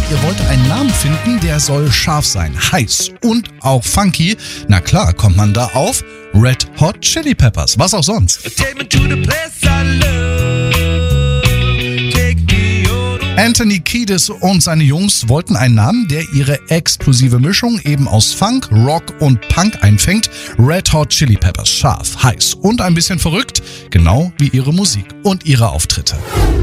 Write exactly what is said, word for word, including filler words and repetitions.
ihr wollt einen Namen finden, der soll scharf sein, heiß und auch funky. Na klar, kommt man da auf Red Hot Chili Peppers, was auch sonst. Anthony Kiedis und seine Jungs wollten einen Namen, der ihre explosive Mischung eben aus Funk, Rock und Punk einfängt. Red Hot Chili Peppers, scharf, heiß und ein bisschen verrückt, genau wie ihre Musik und ihre Auftritte.